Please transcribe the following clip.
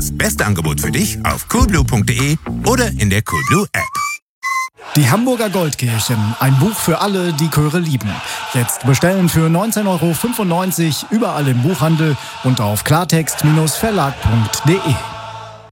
Das beste Angebot für dich auf coolblue.de oder in der Coolblue App. Die Hamburger Goldkirchen, ein Buch für alle, die Chöre lieben. Jetzt bestellen für 19,95 € überall im Buchhandel und auf klartext-verlag.de.